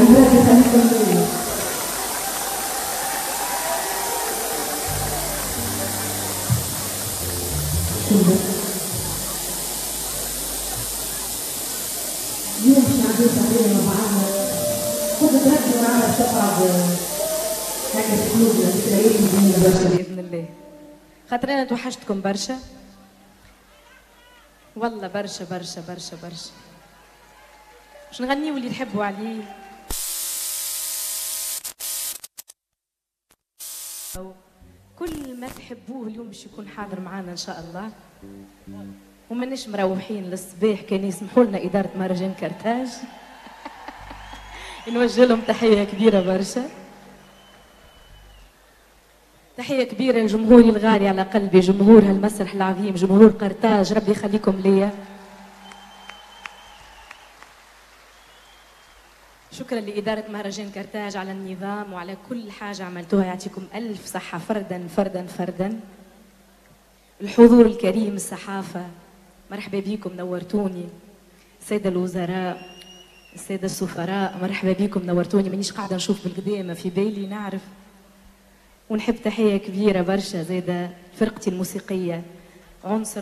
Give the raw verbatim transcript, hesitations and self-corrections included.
ربي يخليكم ليا. اليوم باش نعديو سهرية مع بعضنا، كنت تركزوا معنا تقعد هكا في قلوبنا ذكريات جميلة برشا بإذن الله. خاطر أنا توحشتكم برشا والله، برشا برشا برشا برشا. باش نغنيو اللي تحبوا عليه، كل ما تحبوه اليوم باش يكون حاضر معنا ان شاء الله. وماناش مروحين للصباح، كان يسمحوا لنا اداره مهرجان كرتاج نوجه لهم تحيه كبيره برشا، تحيه كبيره لجمهوري الغالي على قلبي، جمهور هالمسرح العظيم، جمهور قرطاج، ربي يخليكم ليا. شكرا لإدارة مهرجان كرتاج على النظام وعلى كل حاجة عملتوها، يعطيكم ألف صحة فردا فردا فردا. الحضور الكريم، الصحافة، مرحبا بكم، نورتوني. السادة الوزراء، السادة السفراء، مرحبا بكم، نورتوني. مانيش قاعدة نشوف بالقدامى في بالي نعرف. ونحب تحية كبيرة برشا زيادة فرقتي الموسيقية عنصر